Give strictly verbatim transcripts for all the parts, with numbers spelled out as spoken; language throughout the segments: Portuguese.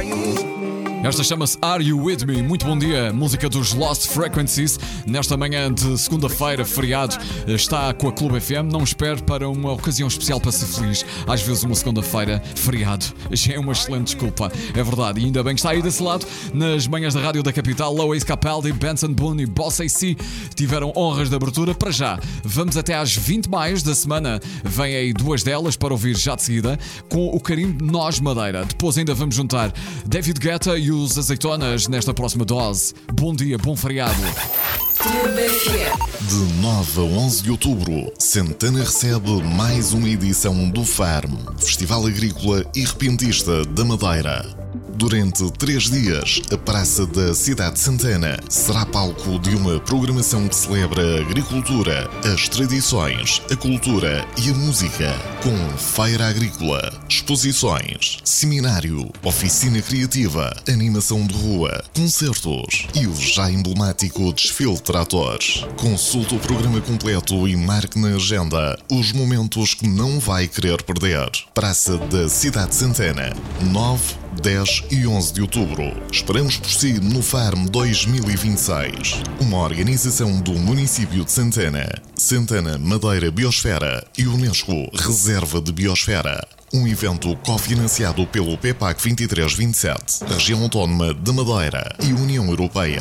Esta chama-se Are You With Me? Muito bom dia, música dos Lost Frequencies. Nesta manhã de segunda-feira, feriado, está com a Clube F M. Não espere para uma ocasião especial para ser feliz. Às vezes uma segunda-feira, feriado, já é uma excelente desculpa. É verdade, e ainda bem que está aí desse lado. Nas manhãs da rádio da capital, Lois Capaldi, Benson Boone e Boss A C tiveram honras de abertura. Para já, vamos até às vinte mais da semana. Vêm aí duas delas para ouvir já de seguida, com o carimbo Nós Madeira. Depois ainda vamos juntar David Guetta e os Azeitonas nesta próxima dose. Bom dia, bom feriado. De nove a onze de outubro, Santana recebe mais uma edição do Farm, Festival Agrícola e Repentista da Madeira. Durante três dias, a Praça da Cidade de Santana será palco de uma programação que celebra a agricultura, as tradições, a cultura e a música, com feira agrícola, exposições, seminário, oficina criativa, animação de rua, concertos e o já emblemático desfile de tratores. Consulte o programa completo e marque na agenda os momentos que não vai querer perder. Praça da Cidade de Santana, nove, dez e onze de outubro. Esperamos por si no Farm dois mil e vinte e seis. Uma organização do município de Santana, Santana Madeira Biosfera e Unesco Reserva de Biosfera. Um evento cofinanciado pelo P E P A C vinte e três vinte e sete, Região Autónoma da Madeira e União Europeia.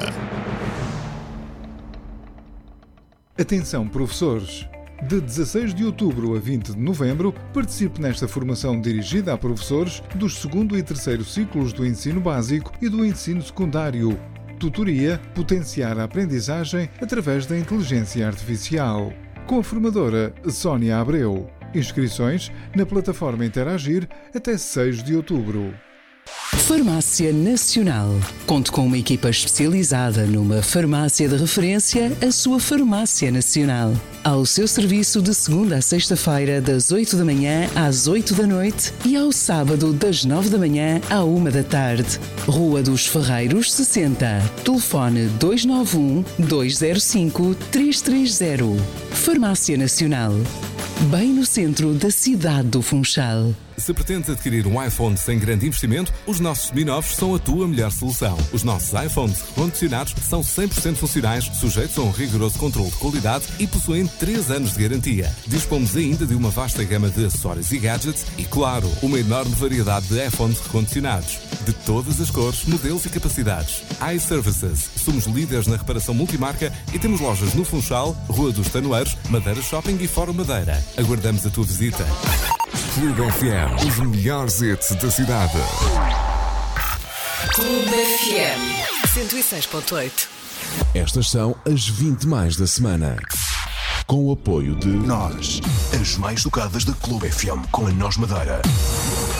Atenção, professores! De dezasseis de outubro a vinte de novembro, participe nesta formação dirigida a professores dos segundo e terceiro ciclos do ensino básico e do ensino secundário. Tutoria: potenciar a aprendizagem através da inteligência artificial. Com a formadora Sónia Abreu. Inscrições na plataforma Interagir até seis de outubro. Farmácia Nacional. Conte com uma equipa especializada numa farmácia de referência, a sua Farmácia Nacional. Ao seu serviço de segunda a sexta-feira, das oito da manhã às oito da noite e ao sábado, das nove da manhã à uma da tarde. Rua dos Ferreiros, sessenta. Telefone dois nove um, dois zero cinco, três três zero. Farmácia Nacional. Bem no centro da cidade do Funchal. Se pretendes adquirir um iPhone sem grande investimento, os nossos seminovos são a tua melhor solução. Os nossos iPhones recondicionados são cem por cento funcionais, sujeitos a um rigoroso controle de qualidade e possuem três anos de garantia. Dispomos ainda de uma vasta gama de acessórios e gadgets e, claro, uma enorme variedade de iPhones recondicionados. De todas as cores, modelos e capacidades. iServices. Somos líderes na reparação multimarca e temos lojas no Funchal, Rua dos Tanoeiros, Madeira Shopping e Fórum Madeira. Aguardamos a tua visita. Clube F M, os melhores hits da cidade. Clube F M cento e seis ponto oito. Estas são as vinte mais da semana. Com o apoio de Nós, as mais tocadas da Clube F M com a Nós Madeira.